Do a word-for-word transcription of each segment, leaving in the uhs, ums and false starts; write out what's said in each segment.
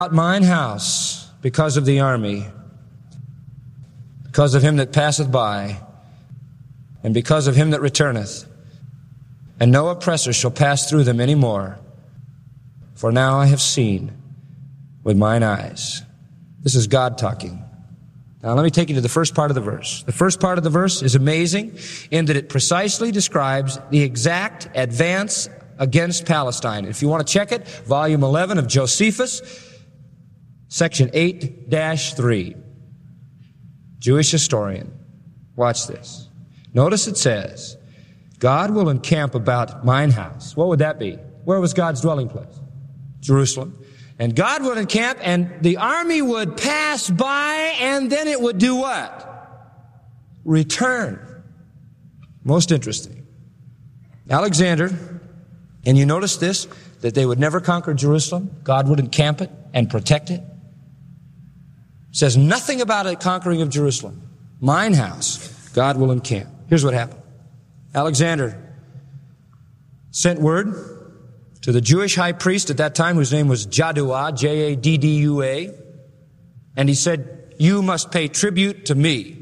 mine house because of the army, because of him that passeth by, and because of him that returneth. And no oppressor shall pass through them any more. For now I have seen with mine eyes. This is God talking. Now let me take you to the first part of the verse. The first part of the verse is amazing in that it precisely describes the exact advance against Palestine. If you want to check it, volume eleven of Josephus, section eight dash three. Jewish historian. Watch this. Notice it says, God will encamp about mine house. What would that be? Where was God's dwelling place? Jerusalem. And God would encamp, and the army would pass by, and then it would do what? Return. Most interesting. Alexander, and you notice this, that they would never conquer Jerusalem. God would encamp it and protect it. It says nothing about a conquering of Jerusalem. Mine house, God will encamp. Here's what happened. Alexander sent word to the Jewish high priest at that time, whose name was Jaddua, J A D D U A, and he said, you must pay tribute to me.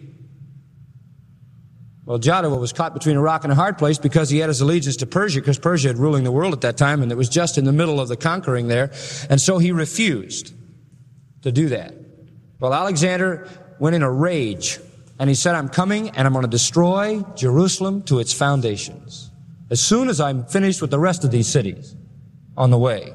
Well, Jaddua was caught between a rock and a hard place because he had his allegiance to Persia, because Persia had ruling the world at that time, and it was just in the middle of the conquering there, and so he refused to do that. Well, Alexander went in a rage, and he said, I'm coming, and I'm going to destroy Jerusalem to its foundations as soon as I'm finished with the rest of these cities on the way.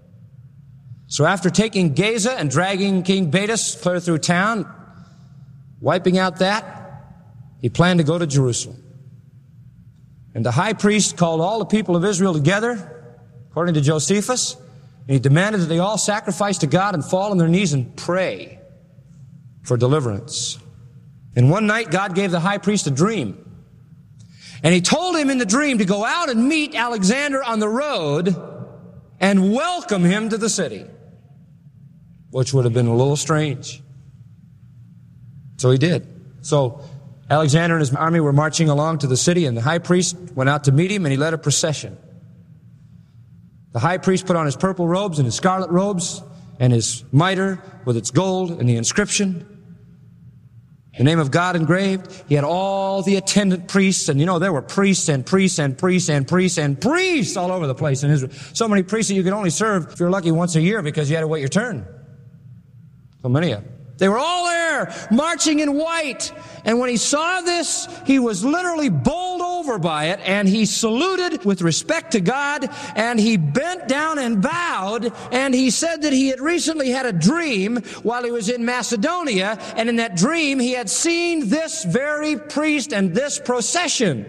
So after taking Gaza and dragging King Baitus clear through town, wiping out that, he planned to go to Jerusalem. And the high priest called all the people of Israel together, according to Josephus, and he demanded that they all sacrifice to God and fall on their knees and pray for deliverance. And one night, God gave the high priest a dream. And he told him in the dream to go out and meet Alexander on the road and welcome him to the city, which would have been a little strange. So he did. So Alexander and his army were marching along to the city, and the high priest went out to meet him, and he led a procession. The high priest put on his purple robes and his scarlet robes and his mitre with its gold and the inscription, the name of God engraved. He had all the attendant priests, and you know, there were priests and priests and priests and priests and priests all over the place in Israel. So many priests that you could only serve, if you're lucky, once a year because you had to wait your turn. So many of them. They were all there, marching in white. And when he saw this, he was literally bowled over by it, and he saluted with respect to God, and he bent down and bowed, and he said that he had recently had a dream while he was in Macedonia, and in that dream he had seen this very priest and this procession.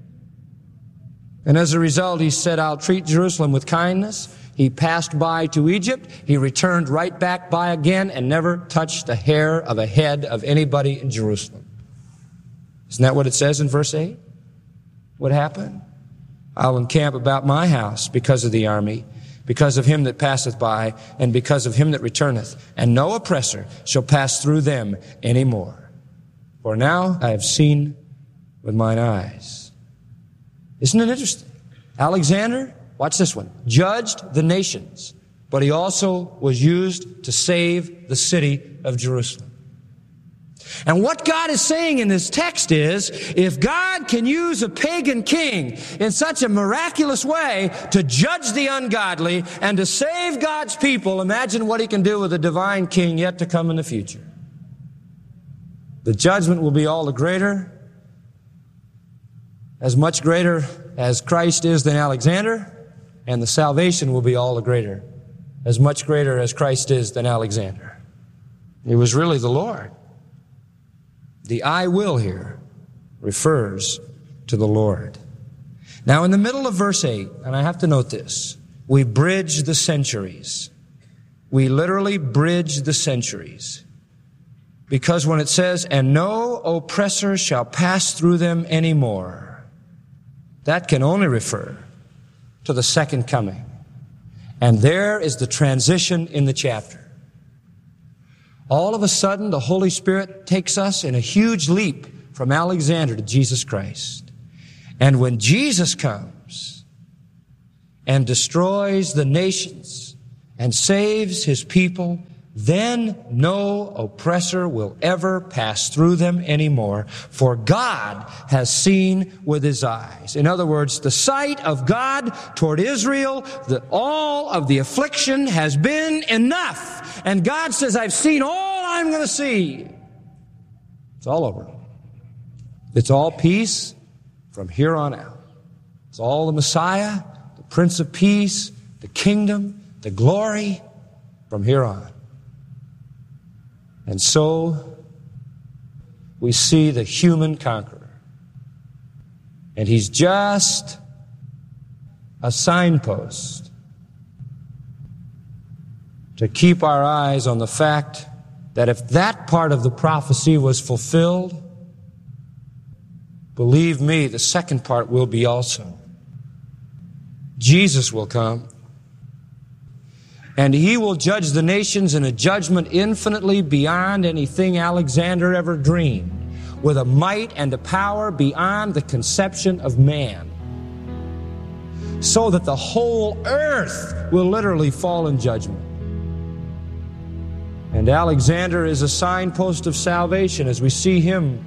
And as a result, he said, I'll treat Jerusalem with kindness. He passed by to Egypt. He returned right back by again and never touched the hair of a head of anybody in Jerusalem. Isn't that what it says in verse eight? What happened? I'll encamp about my house because of the army, because of him that passeth by, and because of him that returneth. And no oppressor shall pass through them any more. For now I have seen with mine eyes. Isn't it interesting? Alexander, watch this one, judged the nations, but he also was used to save the city of Jerusalem. And what God is saying in this text is, if God can use a pagan king in such a miraculous way to judge the ungodly and to save God's people, imagine what he can do with a divine king yet to come in the future. The judgment will be all the greater, as much greater as Christ is than Alexander, and the salvation will be all the greater, as much greater as Christ is than Alexander. It was really the Lord. The I will here refers to the Lord. Now in the middle of verse eight, and I have to note this, we bridge the centuries. We literally bridge the centuries. Because when it says, and no oppressor shall pass through them anymore, that can only refer to the second coming. And there is the transition in the chapter. All of a sudden, the Holy Spirit takes us in a huge leap from Alexander to Jesus Christ. And when Jesus comes and destroys the nations and saves his people, then no oppressor will ever pass through them anymore, for God has seen with his eyes. In other words, the sight of God toward Israel, that all of the affliction has been enough. And God says, I've seen all I'm going to see. It's all over. It's all peace from here on out. It's all the Messiah, the Prince of Peace, the kingdom, the glory from here on. And so we see the human conqueror. And he's just a signpost to keep our eyes on the fact that if that part of the prophecy was fulfilled, believe me, the second part will be also. Jesus will come, and he will judge the nations in a judgment infinitely beyond anything Alexander ever dreamed, with a might and a power beyond the conception of man, so that the whole earth will literally fall in judgment. And Alexander is a signpost of salvation as we see him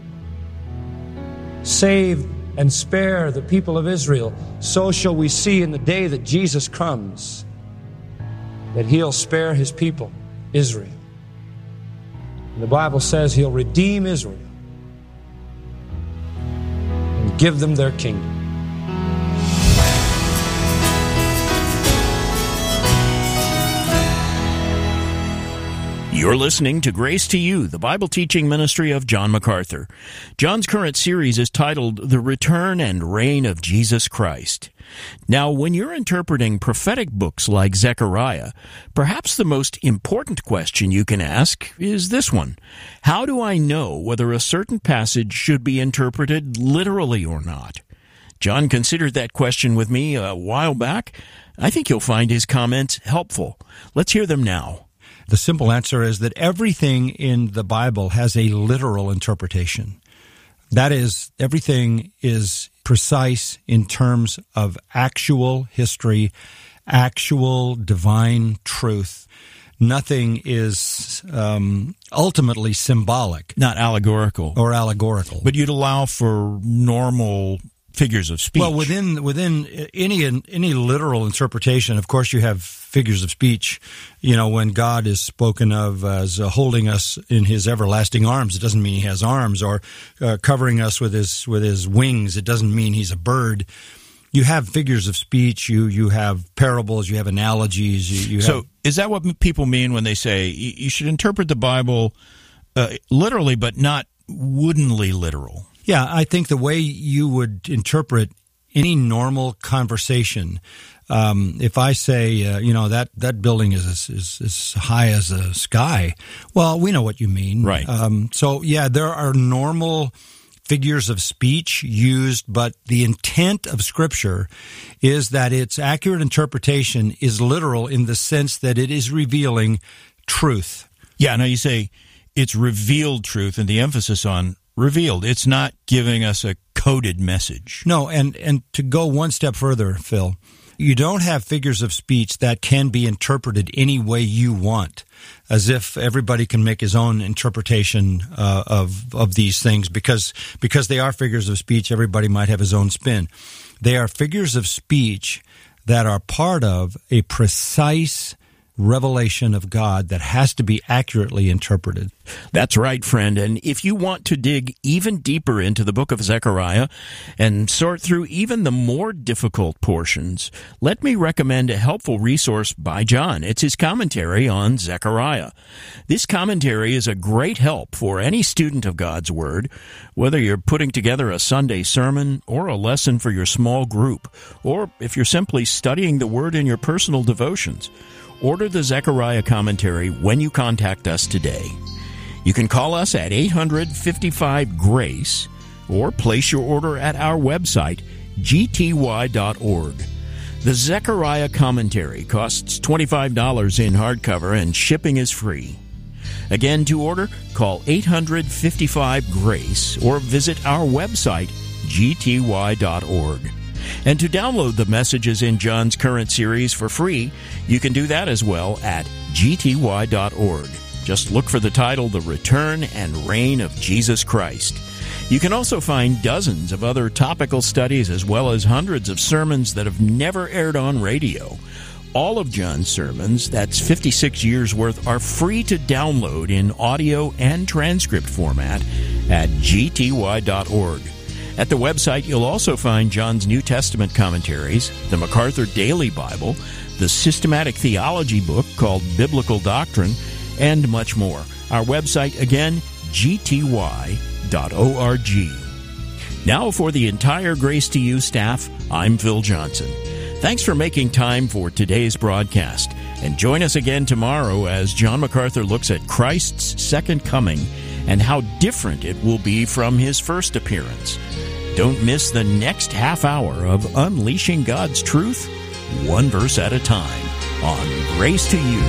save and spare the people of Israel. So shall we see in the day that Jesus comes that he'll spare his people, Israel. And the Bible says he'll redeem Israel and give them their kingdom. You're listening to Grace to You, the Bible teaching ministry of John MacArthur. John's current series is titled The Return and Reign of Jesus Christ. Now, when you're interpreting prophetic books like Zechariah, perhaps the most important question you can ask is this one. How do I know whether a certain passage should be interpreted literally or not? John considered that question with me a while back. I think you'll find his comments helpful. Let's hear them now. The simple answer is that everything in the Bible has a literal interpretation. That is, everything is precise in terms of actual history, actual divine truth. Nothing is um, ultimately symbolic. Not allegorical. Or allegorical. But you'd allow for normal figures of speech. Well, within within any any literal interpretation, of course, you have figures of speech. You know, when God is spoken of as uh, holding us in His everlasting arms, it doesn't mean He has arms, or uh, covering us with His with His wings. It doesn't mean He's a bird. You have figures of speech. You you have parables. You have analogies. You, you have, so, is that what people mean when they say you should interpret the Bible uh, literally, but not woodenly literal? Yeah, I think the way you would interpret any normal conversation, um, if I say, uh, you know, that, that building is is as high as the sky, well, we know what you mean. Right. Um, so, yeah, there are normal figures of speech used, but the intent of Scripture is that its accurate interpretation is literal in the sense that it is revealing truth. Yeah, now you say it's revealed truth, and the emphasis on revealed. It's not giving us a coded message. No, and, and to go one step further, Phil, you don't have figures of speech that can be interpreted any way you want, as if everybody can make his own interpretation uh, of of these things, because because they are figures of speech, everybody might have his own spin. They are figures of speech that are part of a precise revelation of God that has to be accurately interpreted. That's right, friend. And if you want to dig even deeper into the book of Zechariah and sort through even the more difficult portions, let me recommend a helpful resource by John. It's his commentary on Zechariah. This commentary is a great help for any student of God's Word, whether you're putting together a Sunday sermon or a lesson for your small group, or if you're simply studying the Word in your personal devotions. Order the Zechariah commentary when you contact us today. You can call us at eight hundred, fifty-five, GRACE or place your order at our website, g t y dot org. The Zechariah commentary costs twenty-five dollars in hardcover and shipping is free. Again, to order, call eight hundred, fifty-five, GRACE or visit our website, g t y dot org. And to download the messages in John's current series for free, you can do that as well at g t y dot org. Just look for the title, The Return and Reign of Jesus Christ. You can also find dozens of other topical studies as well as hundreds of sermons that have never aired on radio. All of John's sermons, that's fifty-six years worth, are free to download in audio and transcript format at g t y dot org. At the website, you'll also find John's New Testament commentaries, the MacArthur Daily Bible, the systematic theology book called Biblical Doctrine, and much more. Our website, again, g t y dot org. Now for the entire Grace to You staff, I'm Phil Johnson. Thanks for making time for today's broadcast. And join us again tomorrow as John MacArthur looks at Christ's second coming and how different it will be from his first appearance. Don't miss the next half hour of Unleashing God's Truth, one verse at a time, on Grace to You.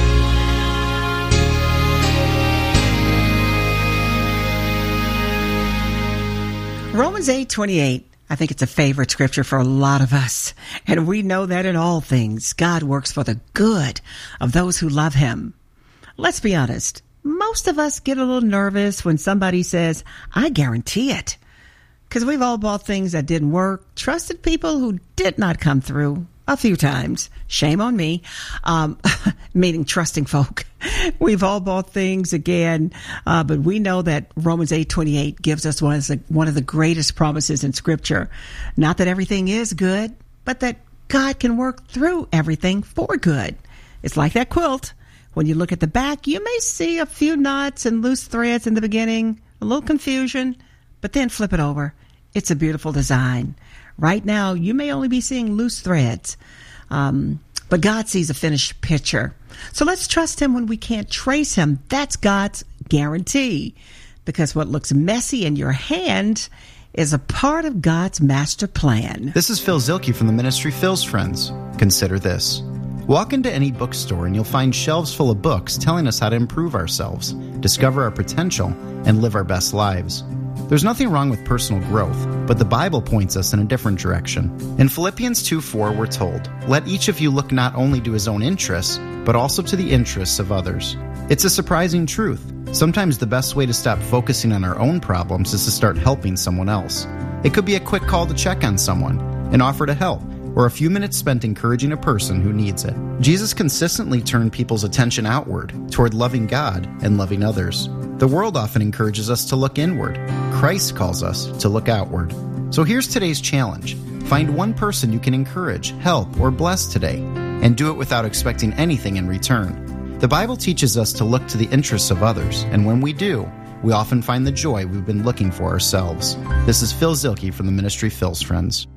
Romans eight twenty-eight. I think it's a favorite scripture for a lot of us. And we know that in all things, God works for the good of those who love him. Let's be honest. Most of us get a little nervous when somebody says, I guarantee it. Because we've all bought things that didn't work, trusted people who did not come through a few times. Shame on me. Um, meaning trusting folk. We've all bought things again, uh, but we know that Romans eight twenty-eight gives us one of, the, one of the greatest promises in Scripture. Not that everything is good, but that God can work through everything for good. It's like that quilt. When you look at the back, you may see a few knots and loose threads in the beginning, a little confusion, but then flip it over. It's a beautiful design. Right now, you may only be seeing loose threads, um, but God sees a finished picture. So let's trust him when we can't trace him. That's God's guarantee, because what looks messy in your hand is a part of God's master plan. This is Phil Zielke from the ministry Phil's Friends. Consider this. Walk into any bookstore and you'll find shelves full of books telling us how to improve ourselves, discover our potential, and live our best lives. There's nothing wrong with personal growth, but the Bible points us in a different direction. In Philippians two four, we're told, let each of you look not only to his own interests, but also to the interests of others. It's a surprising truth. Sometimes the best way to stop focusing on our own problems is to start helping someone else. It could be a quick call to check on someone, an offer to help, or a few minutes spent encouraging a person who needs it. Jesus consistently turned people's attention outward, toward loving God and loving others. The world often encourages us to look inward. Christ calls us to look outward. So here's today's challenge. Find one person you can encourage, help, or bless today, and do it without expecting anything in return. The Bible teaches us to look to the interests of others, and when we do, we often find the joy we've been looking for ourselves. This is Phil Zielke from the ministry Phil's Friends.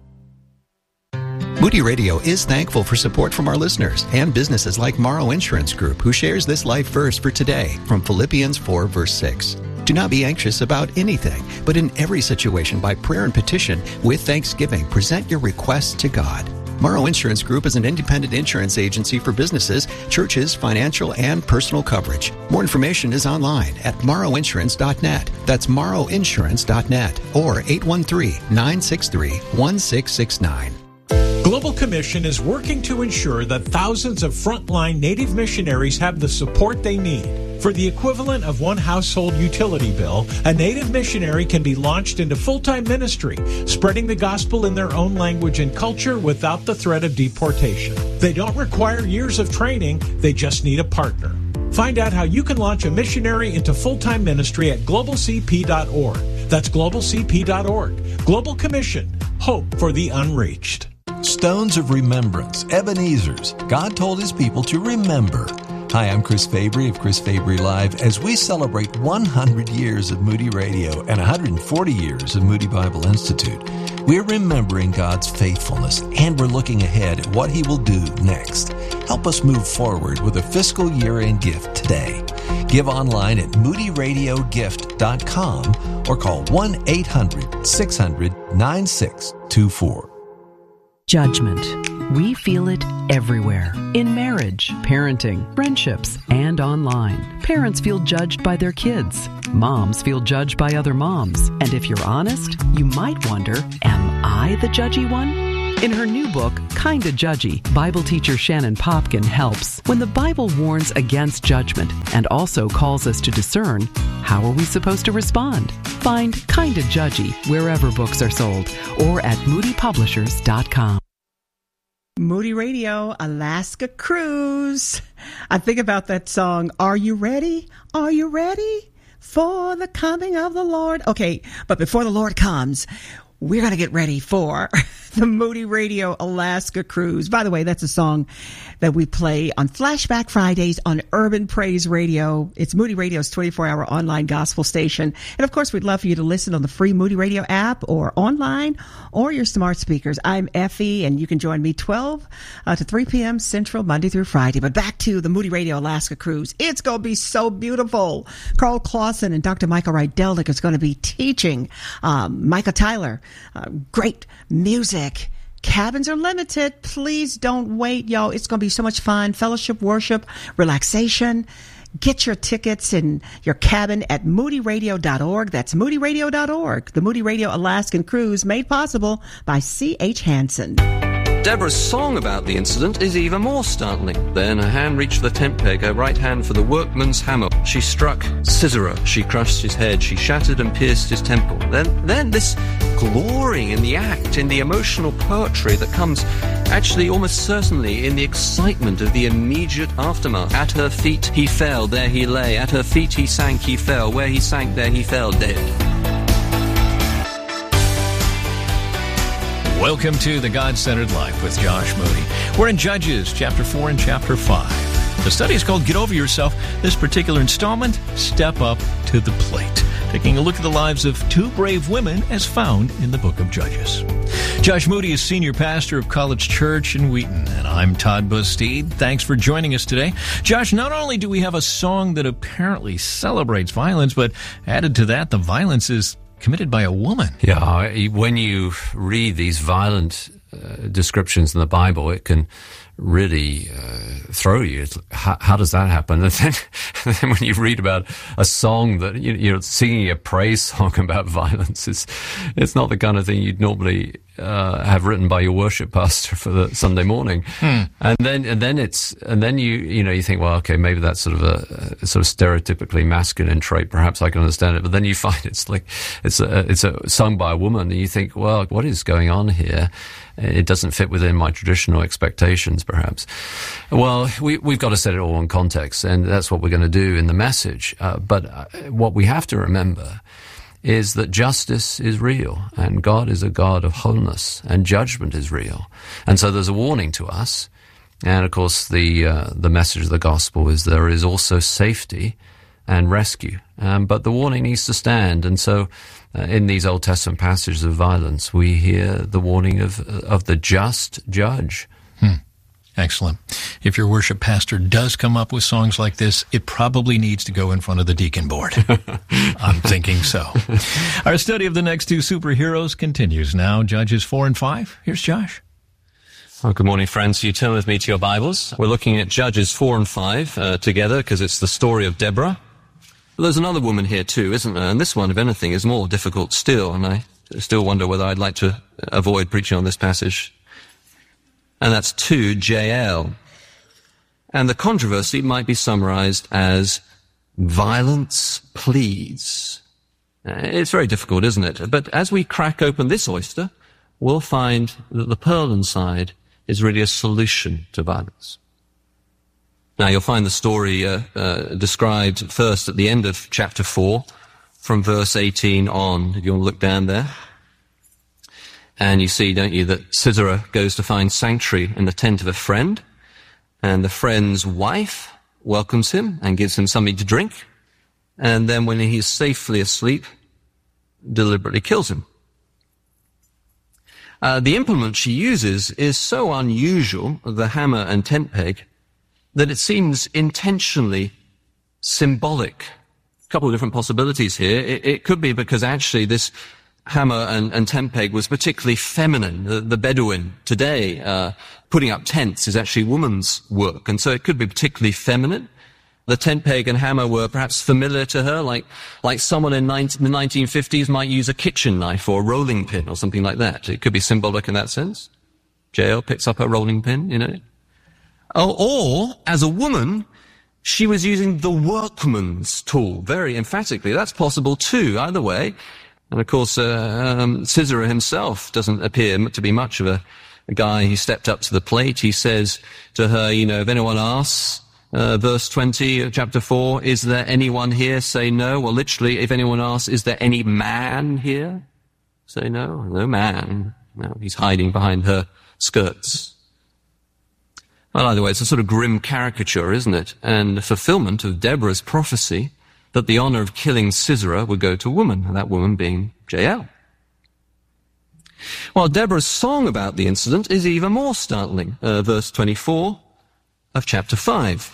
Moody Radio is thankful for support from our listeners and businesses like Morrow Insurance Group, who shares this life verse for today from Philippians four, verse six. Do not be anxious about anything, but in every situation by prayer and petition with thanksgiving, present your requests to God. Morrow Insurance Group is an independent insurance agency for businesses, churches, financial, and personal coverage. More information is online at morrow insurance dot net. That's morrow insurance dot net or eight one three, nine six three, one six six nine. Global Commission is working to ensure that thousands of frontline Native missionaries have the support they need. For the equivalent of one household utility bill, a Native missionary can be launched into full-time ministry, spreading the gospel in their own language and culture without the threat of deportation. They don't require years of training, they just need a partner. Find out how you can launch a missionary into full-time ministry at global c p dot org. That's global c p dot org. Global Commission. Hope for the unreached. Stones of Remembrance, Ebenezer's. God told his people to remember. Hi, I'm Chris Fabry of Chris Fabry Live as we celebrate one hundred years of Moody Radio and one hundred forty years of Moody Bible Institute. We're remembering God's faithfulness and we're looking ahead at what he will do next. Help us move forward with a fiscal year-end gift today. Give online at moody radio gift dot com or call one eight hundred, six hundred, nine six two four. Judgment. We feel it everywhere. In marriage, parenting, friendships, and online. Parents feel judged by their kids. Moms feel judged by other moms. And if you're honest, you might wonder, am I the judgy one? In her new book, Kinda Judgy, Bible teacher Shannon Popkin helps. When the Bible warns against judgment and also calls us to discern, how are we supposed to respond? Find Kinda Judgy wherever books are sold or at moody publishers dot com. Moody Radio, Alaska Cruise. I think about that song, Are You Ready? Are you ready for the coming of the Lord? Okay, but before the Lord comes, we're going to get ready for the Moody Radio Alaska Cruise. By the way, that's a song that we play on Flashback Fridays on Urban Praise Radio. It's Moody Radio's twenty-four hour online gospel station. And of course, we'd love for you to listen on the free Moody Radio app or online or your smart speakers. I'm Effie, and you can join me twelve uh, to three p.m. Central, Monday through Friday. But back to the Moody Radio Alaska Cruise. It's going to be so beautiful. Carl Clausen and Doctor Michael Rydelnik is going to be teaching. Um, Micah Tyler, uh, great music. Cabins are limited. Please don't wait, y'all. It's going to be so much fun. Fellowship, worship, relaxation. Get your tickets in your cabin at moody radio dot org. That's moody radio dot org. The Moody Radio Alaskan Cruise, made possible by C H Hansen. Deborah's song about the incident is even more startling. Then her hand reached the tent peg, her right hand for the workman's hammer. She struck Sisera. She crushed his head. She shattered and pierced his temple. Then, then this glory in the act, in the emotional poetry that comes actually almost certainly in the excitement of the immediate aftermath. At her feet he fell, there he lay. At her feet he sank, he fell. Where he sank, there he fell, dead. Welcome to The God-Centered Life with Josh Moody. We're in Judges, chapter four and chapter five. The study is called Get Over Yourself. This particular installment, Step Up to the Plate. Taking a look at the lives of two brave women as found in the book of Judges. Josh Moody is senior pastor of College Church in Wheaton, and I'm Todd Bustede. Thanks for joining us today. Josh, not only do we have a song that apparently celebrates violence, but added to that, the violence is committed by a woman. Yeah, when you read these violent uh, descriptions in the Bible, it can really uh, throw you. It's, how, how does that happen? And then, and then when you read about a song that, you, you're singing a praise song about violence, it's, it's not the kind of thing you'd normally uh, have written by your worship pastor for the Sunday morning. Hmm. And then, and then it's, and then you, you know, you think, well, okay, maybe that's sort of a, a sort of stereotypically masculine trait. Perhaps I can understand it. But then you find it's like, it's a, it's a sung by a woman, and you think, well, what is going on here? It doesn't fit within my traditional expectations, perhaps. Well, we, we've got to set it all in context, and that's what we're going to do in the message. Uh, but uh, what we have to remember is that justice is real, and God is a God of wholeness, and judgment is real. And so there's a warning to us. And, of course, the uh, the message of the gospel is there is also safety and rescue. Um, but the warning needs to stand, and so Uh, in these Old Testament passages of violence, we hear the warning of of the just judge. Hmm. Excellent. If your worship pastor does come up with songs like this, it probably needs to go in front of the deacon board. I'm thinking so. Our study of the next two superheroes continues now. Judges four and five. Here's Josh. Well, good morning, friends. You turn with me to your Bibles. We're looking at Judges four and five uh, together because it's the story of Deborah. But there's another woman here too, isn't there? And this one, if anything, is more difficult still, and I still wonder whether I'd like to avoid preaching on this passage. And that's two Jael. And the controversy might be summarized as violence pleads. It's very difficult, isn't it? But as we crack open this oyster, we'll find that the pearl inside is really a solution to violence. Now, you'll find the story uh, uh, described first at the end of chapter four, from verse eighteen on, if you want to look down there. And you see, don't you, that Sisera goes to find sanctuary in the tent of a friend, and the friend's wife welcomes him and gives him something to drink, and then when he's safely asleep, deliberately kills him. Uh, the implement she uses is so unusual, the hammer and tent peg, that it seems intentionally symbolic. A couple of different possibilities here. It, it could be because actually this hammer and, and tent peg was particularly feminine. The, the Bedouin today, uh, putting up tents is actually woman's work. And so it could be particularly feminine. The tent peg and hammer were perhaps familiar to her, like, like someone in the nineteen fifties might use a kitchen knife or a rolling pin or something like that. It could be symbolic in that sense. Jael picks up her rolling pin, you know. Oh, or, as a woman, she was using the workman's tool, very emphatically. That's possible too, either way. And of course, uh, um, Sisera himself doesn't appear to be much of a, a guy who stepped up to the plate. He says to her, you know, if anyone asks, Uh, verse twenty of chapter four, is there anyone here? Say no. Well, literally, if anyone asks, is there any man here? Say no. No man. No, he's hiding behind her skirts. Well, either way, it's a sort of grim caricature, isn't it? And the fulfillment of Deborah's prophecy that the honor of killing Sisera would go to a woman, and that woman being Jael. Well, Deborah's song about the incident is even more startling. Uh, verse twenty-four of chapter five.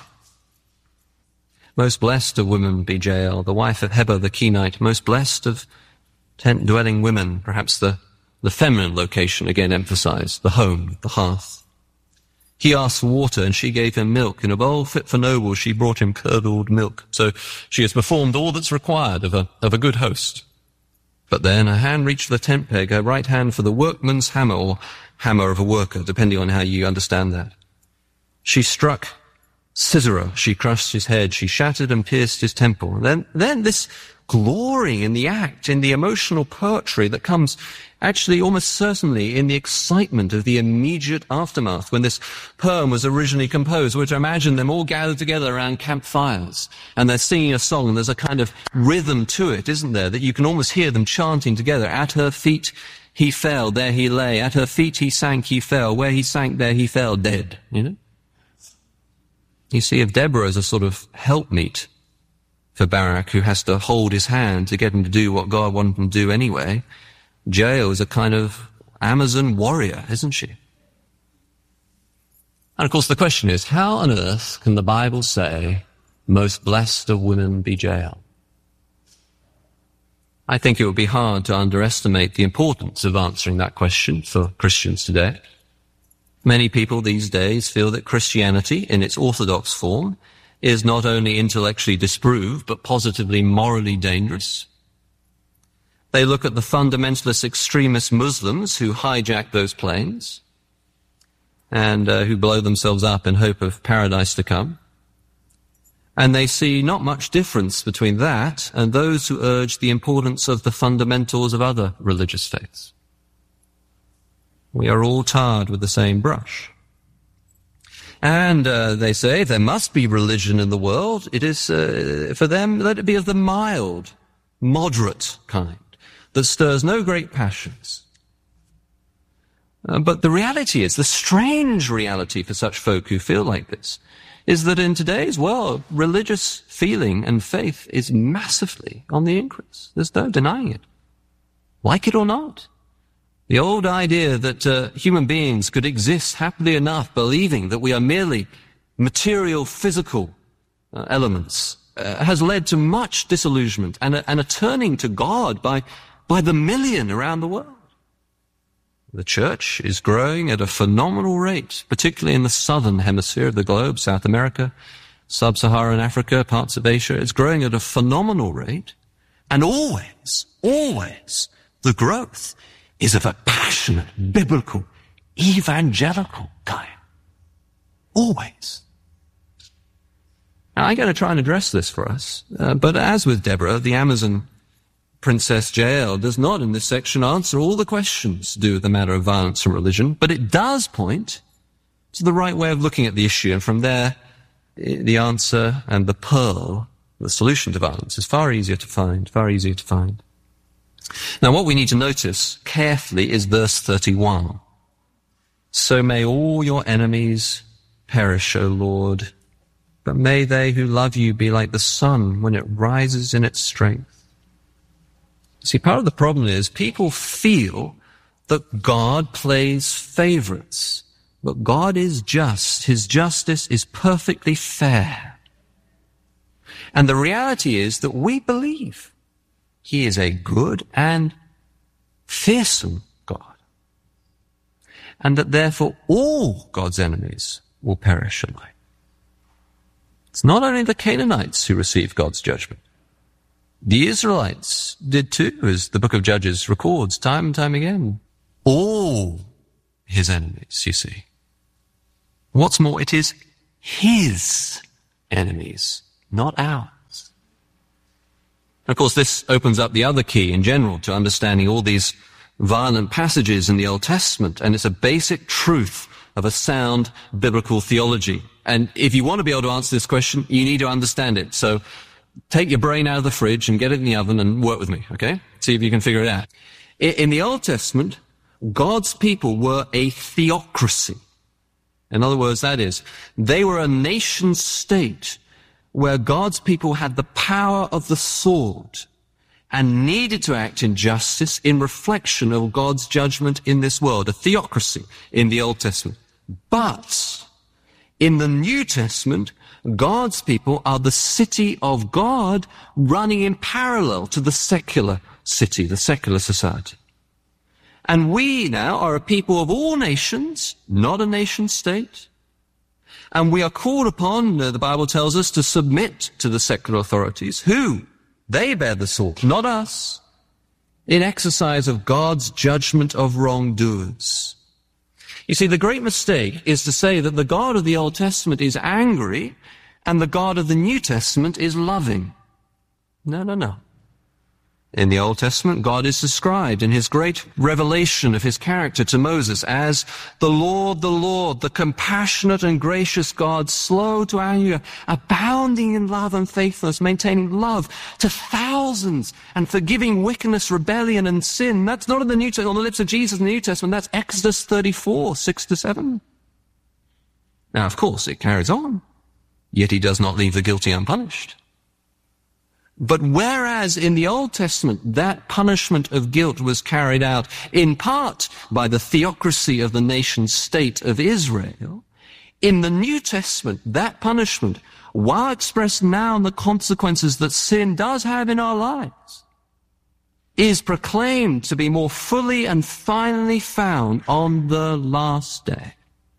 Most blessed of women be Jael, the wife of Heber the Kenite, most blessed of tent-dwelling women, perhaps the, the feminine location again emphasized, the home, the hearth. He asked for water, and she gave him milk. In a bowl fit for nobles, she brought him curdled milk. So she has performed all that's required of a, of a good host. But then her hand reached for the tent peg, her right hand for the workman's hammer, or hammer of a worker, depending on how you understand that. She struck Sisera, she crushed his head, she shattered and pierced his temple. And then, then this glory in the act, in the emotional poetry that comes actually almost certainly in the excitement of the immediate aftermath when this poem was originally composed. We're to imagine them all gathered together around campfires and they're singing a song and there's a kind of rhythm to it, isn't there, that you can almost hear them chanting together. At her feet he fell, there he lay. At her feet he sank, he fell. Where he sank, there he fell, dead, you know? You see, if Deborah is a sort of helpmeet for Barak, who has to hold his hand to get him to do what God wanted him to do anyway, Jael is a kind of Amazon warrior, isn't she? And of course the question is, how on earth can the Bible say, most blessed of women be Jael? I think it would be hard to underestimate the importance of answering that question for Christians today. Many people these days feel that Christianity, in its orthodox form, is not only intellectually disproved, but positively morally dangerous. They look at the fundamentalist extremist Muslims who hijack those planes and uh, who blow themselves up in hope of paradise to come. And they see not much difference between that and those who urge the importance of the fundamentals of other religious faiths. We are all tarred with the same brush. And uh, they say there must be religion in the world. It is, uh, for them, let it be of the mild, moderate kind, that stirs no great passions. Uh, but the reality is, the strange reality for such folk who feel like this, is that in today's world, religious feeling and faith is massively on the increase. There's no denying it. Like it or not. The old idea that uh, human beings could exist happily enough believing that we are merely material, physical uh, elements uh, has led to much disillusionment and a, and a turning to God by, by the million around the world. The church is growing at a phenomenal rate, particularly in the southern hemisphere of the globe, South America, sub-Saharan Africa, parts of Asia. It's growing at a phenomenal rate. And always, always, the growth is of a passionate, biblical, evangelical kind. Always. Now, I'm going to try and address this for us. Uh, but as with Deborah, the Amazon Princess Jael does not in this section answer all the questions to do with the matter of violence and religion, but it does point to the right way of looking at the issue. And from there, the answer and the pearl, the solution to violence, is far easier to find, far easier to find. Now, what we need to notice carefully is verse thirty-one. So may all your enemies perish, O Lord, but may they who love you be like the sun when it rises in its strength. See, part of the problem is people feel that God plays favorites, but God is just. His justice is perfectly fair. And the reality is that we believe He is a good and fearsome God, and that therefore all God's enemies will perish alike. It's not only the Canaanites who received God's judgment. The Israelites did too, as the book of Judges records time and time again. All his enemies, you see. What's more, it is his enemies, not ours. Of course, this opens up the other key in general to understanding all these violent passages in the Old Testament, and it's a basic truth of a sound biblical theology. And if you want to be able to answer this question, you need to understand it. So take your brain out of the fridge and get it in the oven and work with me, okay? See if you can figure it out. In the Old Testament, God's people were a theocracy. In other words, that is, they were a nation state where God's people had the power of the sword and needed to act in justice in reflection of God's judgment in this world, a theocracy in the Old Testament. But in the New Testament, God's people are the city of God running in parallel to the secular city, the secular society. And we now are a people of all nations, not a nation state. And we are called upon, uh, the Bible tells us, to submit to the secular authorities. Who? They bear the sword, not us, in exercise of God's judgment of wrongdoers. You see, the great mistake is to say that the God of the Old Testament is angry and the God of the New Testament is loving. No, no, no. In the Old Testament, God is described in his great revelation of his character to Moses as the Lord, the Lord, the compassionate and gracious God, slow to anger, abounding in love and faithfulness, maintaining love to thousands, and forgiving wickedness, rebellion, and sin. That's not in the New Testament, on the lips of Jesus in the New Testament. That's Exodus thirty-four, six to seven. Now, of course, it carries on. Yet he does not leave the guilty unpunished. But whereas in the Old Testament that punishment of guilt was carried out in part by the theocracy of the nation state of Israel, in the New Testament that punishment, while expressed now in the consequences that sin does have in our lives, is proclaimed to be more fully and finally found on the last day.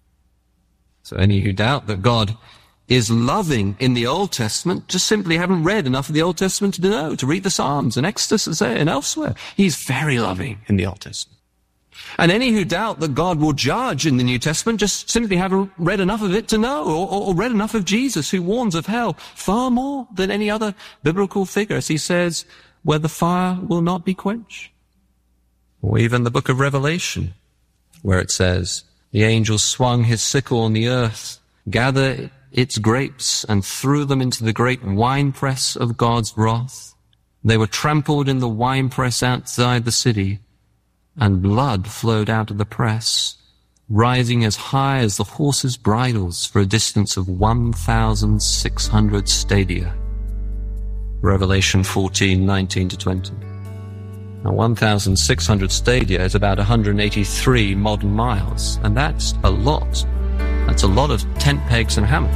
So any who doubt that God is loving in the Old Testament just simply haven't read enough of the Old Testament to know, to read the Psalms and Exodus and elsewhere. He's very loving in the Old Testament. And any who doubt that God will judge in the New Testament just simply haven't read enough of it to know, or, or, or read enough of Jesus, who warns of hell far more than any other biblical figure, as he says, where the fire will not be quenched. Or even the book of Revelation, where it says, the angel swung his sickle on the earth, gathered its grapes, and threw them into the great winepress of God's wrath. They were trampled in the winepress outside the city, and blood flowed out of the press, rising as high as the horses' bridles for a distance of one thousand six hundred stadia. Revelation fourteen, nineteen to twenty. Now, one thousand six hundred stadia is about one hundred eighty-three modern miles, and that's a lot. That's a lot of tent pegs and hammers.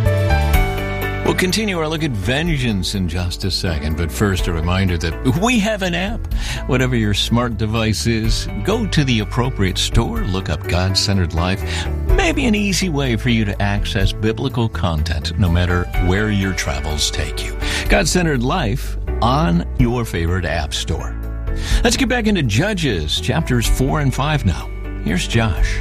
We'll continue our look at vengeance in just a second, but first a reminder that we have an app. Whatever your smart device is, go to the appropriate store, look up God-Centered Life. Maybe an easy way for you to access biblical content no matter where your travels take you. God-Centered Life on your favorite app store. Let's get back into Judges, chapters four and five now. Here's Josh.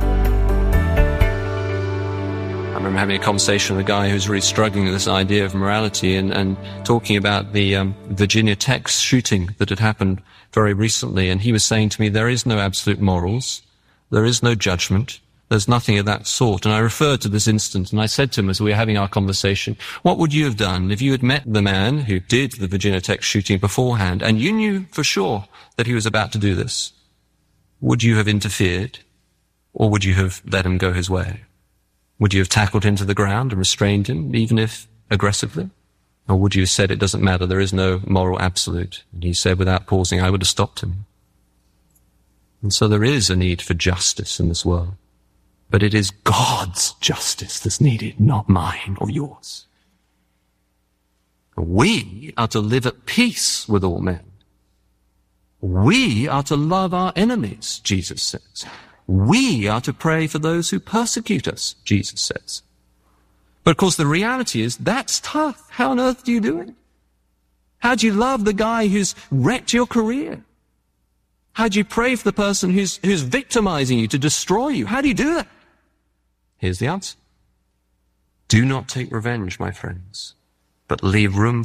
I remember having a conversation with a guy who's really struggling with this idea of morality and, and talking about the um, Virginia Tech shooting that had happened very recently. And he was saying to me, there is no absolute morals. There is no judgment. There's nothing of that sort. And I referred to this instance, and I said to him as we were having our conversation, what would you have done if you had met the man who did the Virginia Tech shooting beforehand, and you knew for sure that he was about to do this? Would you have interfered, or would you have let him go his way? Would you have tackled him to the ground and restrained him, even if aggressively? Or would you have said, it doesn't matter, there is no moral absolute? And he said, without pausing, I would have stopped him. And so there is a need for justice in this world. But it is God's justice that's needed, not mine or yours. We are to live at peace with all men. We are to love our enemies, Jesus says. We are to pray for those who persecute us, Jesus says. But of course the reality is that's tough. How on earth do you do it? How do you love the guy who's wrecked your career? How do you pray for the person who's, who's victimizing you to destroy you? How do you do that? Here's the answer. Do not take revenge, my friends, but leave room